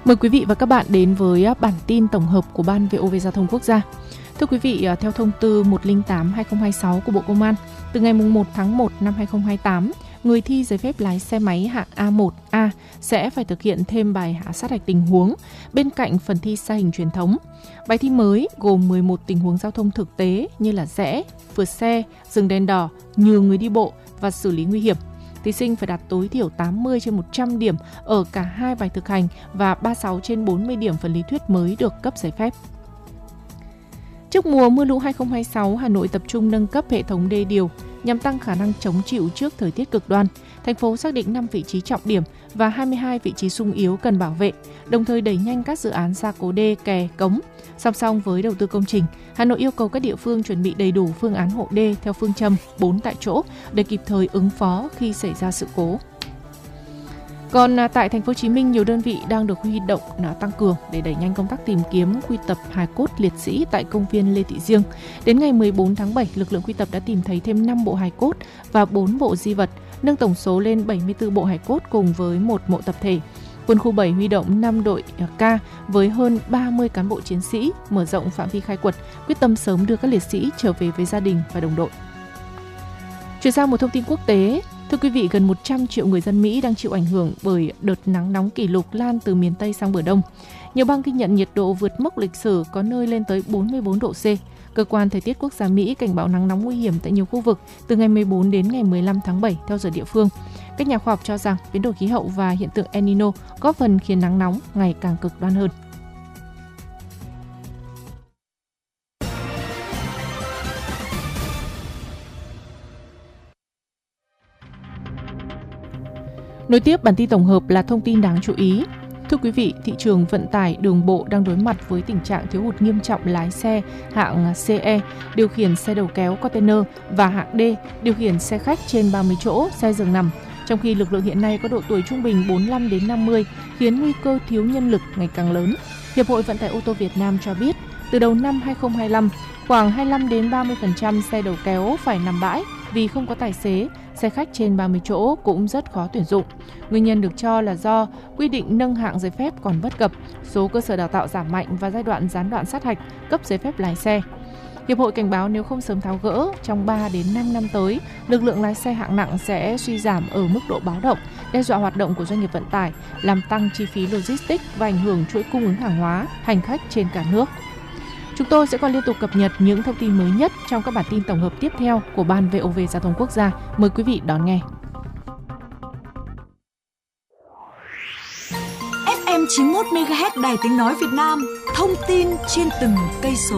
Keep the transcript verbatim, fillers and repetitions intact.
Mời quý vị và các bạn đến với bản tin tổng hợp của Ban vê o vê Giao thông Quốc gia. Thưa quý vị, theo thông tư một không tám trên hai không hai sáu của Bộ Công an, từ ngày một tháng một năm hai không hai tám, người thi giấy phép lái xe máy hạng A một A sẽ phải thực hiện thêm bài hạ sát hạch tình huống bên cạnh phần thi xa hình truyền thống. Bài thi mới gồm mười một tình huống giao thông thực tế như là rẽ, vượt xe, dừng đèn đỏ, nhường người đi bộ và xử lý nguy hiểm. Thí sinh phải đạt tối thiểu tám mươi trên một trăm điểm ở cả hai bài thực hành và ba mươi sáu trên bốn mươi điểm phần lý thuyết mới được cấp giấy phép. Trước mùa mưa lũ hai không hai sáu, Hà Nội tập trung nâng cấp hệ thống đê điều nhằm tăng khả năng chống chịu trước thời tiết cực đoan. Thành phố xác định năm vị trí trọng điểm và hai mươi hai vị trí xung yếu cần bảo vệ, đồng thời đẩy nhanh các dự án gia cố đê, kè, cống. Song song với đầu tư công trình, Hà Nội yêu cầu các địa phương chuẩn bị đầy đủ phương án hộ đê theo phương châm bốn tại chỗ để kịp thời ứng phó khi xảy ra sự cố. Còn tại Thành phố Hồ Chí Minh, nhiều đơn vị đang được huy động tăng cường để đẩy nhanh công tác tìm kiếm quy tập hài cốt liệt sĩ tại công viên Lê Thị Riêng. Đến ngày mười bốn tháng bảy, lực lượng quy tập đã tìm thấy thêm năm bộ hài cốt và bốn bộ di vật, nâng tổng số lên bảy mươi tư bộ hài cốt cùng với một mộ tập thể. Quân khu bảy huy động năm đội K với hơn ba mươi cán bộ chiến sĩ, mở rộng phạm vi khai quật, quyết tâm sớm đưa các liệt sĩ trở về với gia đình và đồng đội. Chuyển sang một thông tin quốc tế. Thưa quý vị, gần một trăm triệu người dân Mỹ đang chịu ảnh hưởng bởi đợt nắng nóng kỷ lục lan từ miền Tây sang bờ Đông. Nhiều bang ghi nhận nhiệt độ vượt mốc lịch sử, có nơi lên tới bốn mươi bốn độ C. Cơ quan Thời tiết Quốc gia Mỹ cảnh báo nắng nóng nguy hiểm tại nhiều khu vực từ ngày mười bốn đến ngày mười lăm tháng bảy theo giờ địa phương. Các nhà khoa học cho rằng biến đổi khí hậu và hiện tượng El Nino góp phần khiến nắng nóng ngày càng cực đoan hơn. Nối tiếp bản tin tổng hợp là thông tin đáng chú ý. Thưa quý vị, thị trường vận tải đường bộ đang đối mặt với tình trạng thiếu hụt nghiêm trọng lái xe hạng xê e, điều khiển xe đầu kéo container và hạng D, điều khiển xe khách trên ba mươi chỗ, xe giường nằm. Trong khi lực lượng hiện nay có độ tuổi trung bình bốn mươi lăm đến năm mươi, khiến nguy cơ thiếu nhân lực ngày càng lớn. Hiệp hội Vận tải ô tô Việt Nam cho biết, từ đầu năm hai không hai lăm, khoảng hai mươi lăm đến ba mươi phần trăm xe đầu kéo phải nằm bãi vì không có tài xế, xe khách trên ba mươi chỗ cũng rất khó tuyển dụng. Nguyên nhân được cho là do quy định nâng hạng giấy phép còn bất cập, số cơ sở đào tạo giảm mạnh và giai đoạn gián đoạn sát hạch cấp giấy phép lái xe. Hiệp hội cảnh báo nếu không sớm tháo gỡ, trong ba đến năm năm tới, lực lượng lái xe hạng nặng sẽ suy giảm ở mức độ báo động, đe dọa hoạt động của doanh nghiệp vận tải, làm tăng chi phí logistics và ảnh hưởng chuỗi cung ứng hàng hóa, hành khách trên cả nước. Chúng tôi sẽ còn liên tục cập nhật những thông tin mới nhất trong các bản tin tổng hợp tiếp theo của Ban vê o vê Giao thông Quốc gia. Mời quý vị đón nghe. ép em chín mươi mốt mê ga héc Đài Tiếng Nói Việt Nam, thông tin trên từng cây số.